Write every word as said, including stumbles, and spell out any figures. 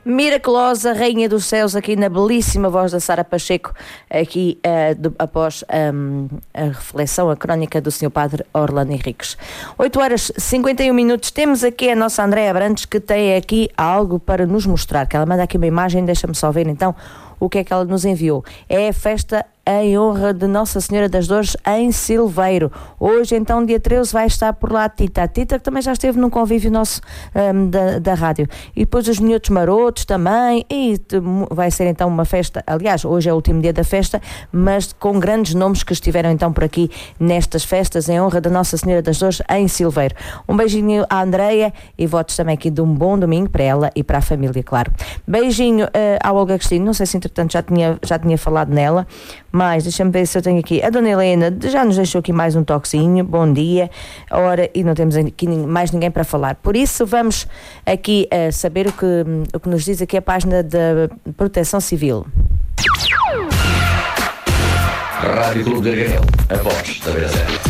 Miraculosa, Rainha dos Céus, aqui na belíssima voz da Sara Pacheco, aqui uh, de, após um, a reflexão, a crónica do senhor Padre Orlando Henriques. oito horas e cinquenta e um minutos, temos aqui a nossa Andréa Brandes, que tem aqui algo para nos mostrar, que ela manda aqui uma imagem, deixa-me só ver então o que é que ela nos enviou. É a festa em honra de Nossa Senhora das Dores em Silveiro. Hoje, então, dia treze, vai estar por lá a Tita. A Tita que também já esteve num convívio nosso um, da, da rádio. E depois os minhotos marotos também. E vai ser então uma festa. Aliás, hoje é o último dia da festa, mas com grandes nomes que estiveram então por aqui nestas festas em honra de Nossa Senhora das Dores em Silveiro. Um beijinho à Andreia e votos também aqui de um bom domingo para ela e para a família, claro. Beijinho uh, à Olga Agostinho. Não sei se entretanto já tinha, já tinha falado nela. Mas deixa-me ver se eu tenho aqui. A Dona Helena já nos deixou aqui mais um toquezinho. Bom dia. Ora, e não temos aqui mais ninguém para falar. Por isso, vamos aqui uh, saber o que, o que nos diz aqui a página da Proteção Civil. Rádio Clube de Argel, a voz da Beira Zero.